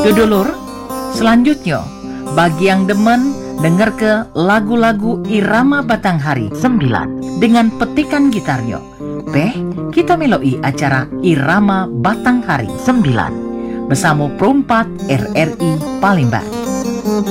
Dulur, selanjutnya bagi yang demen denger ke lagu-lagu irama Batanghari 9 dengan petikan gitarnya. Kita meloi acara Irama Batanghari 9 bersama Perumpat RRI Palembang.